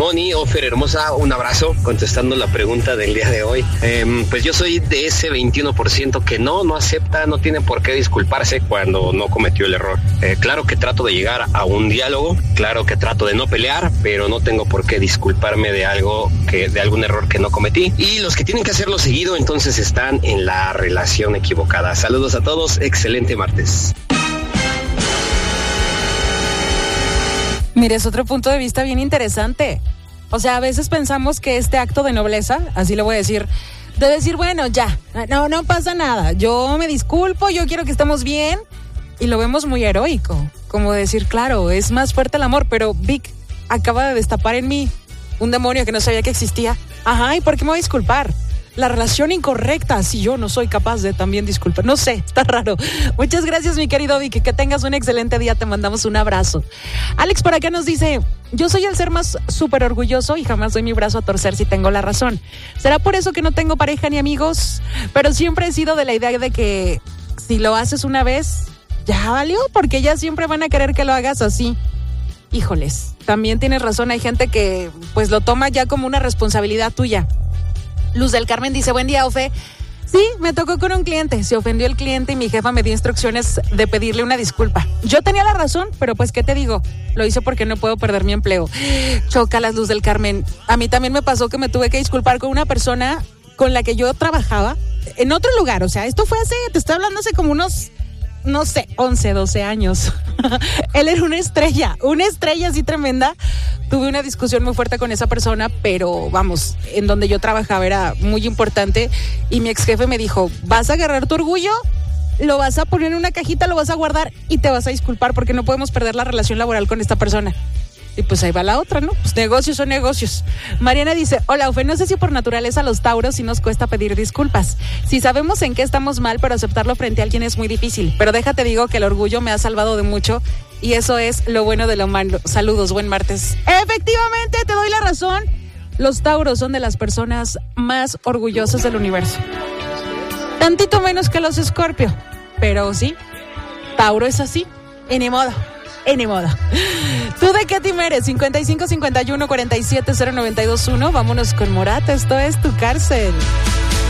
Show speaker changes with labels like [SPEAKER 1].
[SPEAKER 1] Moni, Ofer, hermosa, un abrazo, contestando la pregunta del día de hoy. Pues yo soy de ese 21% que no acepta, no tiene por qué disculparse cuando no cometió el error. Claro que trato de llegar a un diálogo, claro que trato de no pelear, pero no tengo por qué disculparme de algún error que no cometí. Y los que tienen que hacerlo seguido, entonces están en la relación equivocada. Saludos a todos, excelente martes.
[SPEAKER 2] Mire, es otro punto de vista bien interesante. O sea, a veces pensamos que este acto de nobleza, así lo voy a decir, de decir, bueno, ya, no pasa nada, yo me disculpo, yo quiero que estemos bien, y lo vemos muy heroico, como decir, claro, es más fuerte el amor, pero Vic acaba de destapar en mí un demonio que no sabía que existía. Ajá, ¿y por qué me voy a disculpar? La relación incorrecta, si yo no soy capaz de también disculpar. No sé, está raro. Muchas gracias, mi querido Vic, que tengas un excelente día, te mandamos un abrazo. Alex por acá nos dice, yo soy el ser más súper orgulloso y jamás doy mi brazo a torcer si tengo la razón. ¿Será por eso que no tengo pareja ni amigos? Pero siempre he sido de la idea de que si lo haces una vez, ya valió, porque ya siempre van a querer que lo hagas así. Híjoles, también tienes razón, hay gente que pues lo toma ya como una responsabilidad tuya. Luz del Carmen dice, buen día, Ofe. Sí, me tocó con un cliente, se ofendió el cliente y mi jefa me dio instrucciones de pedirle una disculpa. Yo tenía la razón, pero pues, ¿qué te digo? Lo hice porque no puedo perder mi empleo. Chócalas, Luz del Carmen. A mí también me pasó que me tuve que disculpar con una persona con la que yo trabajaba en otro lugar. O sea, esto fue te estoy hablando hace como unos, no sé, 11, 12 años. Él era una estrella así tremenda. Tuve una discusión muy fuerte con esa persona, pero vamos, en donde yo trabajaba era muy importante y mi ex jefe me dijo, vas a agarrar tu orgullo, lo vas a poner en una cajita, lo vas a guardar y te vas a disculpar porque no podemos perder la relación laboral con esta persona. Y pues ahí va la otra, ¿no? Pues negocios son negocios. Mariana dice, hola, Ofe, no sé si por naturaleza a los tauros sí nos cuesta pedir disculpas. Si sabemos en qué estamos mal, pero aceptarlo frente a alguien es muy difícil. Pero déjate digo que el orgullo me ha salvado de mucho y eso es lo bueno de lo malo. Saludos, buen martes. Efectivamente, te doy la razón. Los tauros son de las personas más orgullosas del universo. Tantito menos que los Escorpio, pero sí, Tauro es así, y ni modo. ¿Tú de qué team eres? 55 51 47 0921. Vámonos con Morat. Esto es Tu Cárcel.